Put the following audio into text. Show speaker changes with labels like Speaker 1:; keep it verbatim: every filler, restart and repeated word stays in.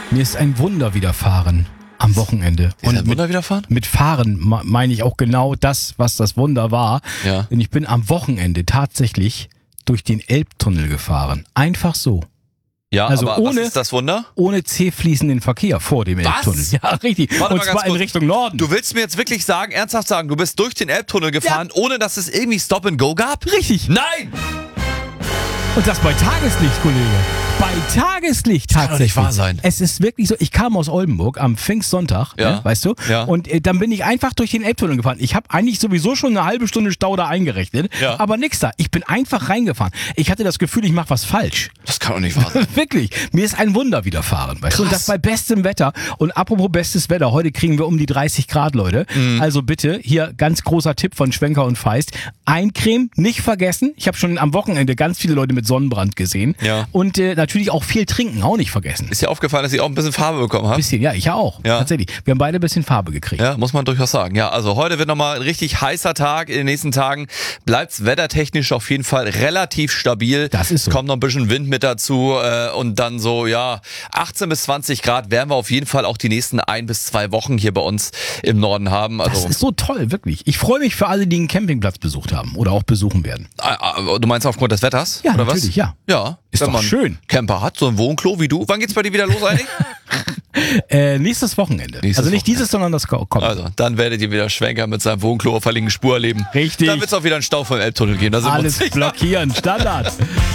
Speaker 1: Mir ist ein Wunder widerfahren am Wochenende.
Speaker 2: Ist ein Wunder
Speaker 1: mit,
Speaker 2: widerfahren?
Speaker 1: Mit Fahren meine ich auch genau das, was das Wunder war.
Speaker 2: Ja.
Speaker 1: Denn ich bin am Wochenende tatsächlich durch den Elbtunnel gefahren. Einfach so.
Speaker 2: Ja,
Speaker 1: Also
Speaker 2: aber
Speaker 1: ohne-
Speaker 2: was ist das Wunder?
Speaker 1: Ohne zäh fließenden Verkehr vor dem
Speaker 2: Was?
Speaker 1: Elbtunnel. Ja, richtig.
Speaker 2: Warte
Speaker 1: Und
Speaker 2: mal ganz
Speaker 1: zwar in
Speaker 2: kurz.
Speaker 1: Richtung Norden.
Speaker 2: Du willst mir jetzt wirklich sagen, ernsthaft sagen, du bist durch den Elbtunnel gefahren, ohne dass es irgendwie Stop and Go gab?
Speaker 1: Richtig.
Speaker 2: Nein!
Speaker 1: Und das bei Tageslicht, Kollege. Bei Tageslicht
Speaker 2: kann doch
Speaker 1: tatsächlich.
Speaker 2: nicht wahr sein.
Speaker 1: Es ist wirklich so, ich kam aus Oldenburg am Pfingstsonntag,
Speaker 2: Ja.
Speaker 1: ne, weißt du?
Speaker 2: Ja.
Speaker 1: Und äh, dann bin ich einfach durch den Elbtunnel gefahren. Ich habe eigentlich sowieso schon eine halbe Stunde Stau da eingerechnet,
Speaker 2: Ja.
Speaker 1: aber nix da. Ich bin einfach reingefahren. Ich hatte das Gefühl, ich mache was falsch.
Speaker 2: Das kann doch nicht wahr sein.
Speaker 1: Wirklich. Mir ist ein Wunder widerfahren, weißt du? Und das bei bestem Wetter. Und apropos bestes Wetter, heute kriegen wir um die dreißig Grad, Leute.
Speaker 2: Mhm.
Speaker 1: Also bitte, hier ganz großer Tipp von Schwenker und Feist. Eincremen, nicht vergessen. Ich habe schon am Wochenende ganz viele Leute mit Sonnenbrand gesehen.
Speaker 2: Ja.
Speaker 1: Und äh, natürlich auch viel trinken, auch nicht vergessen.
Speaker 2: Ist dir aufgefallen, dass ich auch ein bisschen Farbe bekommen habe?
Speaker 1: Bisschen, ja, ich ja auch.
Speaker 2: Ja.
Speaker 1: Tatsächlich. Wir haben beide ein bisschen Farbe gekriegt.
Speaker 2: Ja, muss man durchaus sagen. Ja, also heute wird nochmal ein richtig heißer Tag. In den nächsten Tagen bleibt's wettertechnisch auf jeden Fall relativ stabil.
Speaker 1: Das ist so.
Speaker 2: Kommt noch ein bisschen Wind mit dazu äh, und dann so, ja, achtzehn bis zwanzig Grad werden wir auf jeden Fall auch die nächsten ein bis zwei Wochen hier bei uns im Norden haben.
Speaker 1: Das
Speaker 2: Also,
Speaker 1: ist so toll, wirklich. Ich freue mich für alle, die einen Campingplatz besucht haben oder auch besuchen werden.
Speaker 2: äh, äh, du meinst aufgrund des Wetters?
Speaker 1: Ja,
Speaker 2: oder
Speaker 1: natürlich,
Speaker 2: was?
Speaker 1: ja.
Speaker 2: Ja.
Speaker 1: Ist
Speaker 2: wenn
Speaker 1: doch
Speaker 2: man
Speaker 1: schön.
Speaker 2: Camper hat, so ein Wohnklo wie du. Wann geht's bei dir wieder los eigentlich?
Speaker 1: Äh, nächstes Wochenende.
Speaker 2: Nächstes
Speaker 1: also nicht
Speaker 2: Wochenende.
Speaker 1: dieses, sondern das ko- kommt.
Speaker 2: Also, dann werdet ihr wieder Schwenker mit seinem Wohnklo auf der linken Spur erleben.
Speaker 1: Richtig.
Speaker 2: Dann wird's auch wieder einen Stau vom Elbtunnel geben. Da sind wir uns
Speaker 1: Alles
Speaker 2: sicher.
Speaker 1: blockieren, Standard.